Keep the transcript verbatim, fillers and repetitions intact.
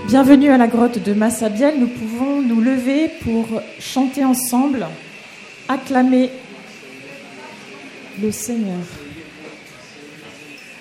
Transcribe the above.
Bienvenue à la grotte de Massabielle. Nous pouvons nous lever pour chanter ensemble, acclamer le Seigneur.